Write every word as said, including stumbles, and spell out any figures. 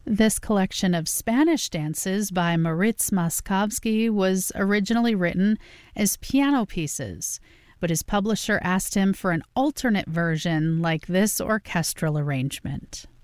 This collection of Spanish dances by Moritz Moszkowski was originally written as piano pieces, but his publisher asked him for an alternate version like this orchestral arrangement.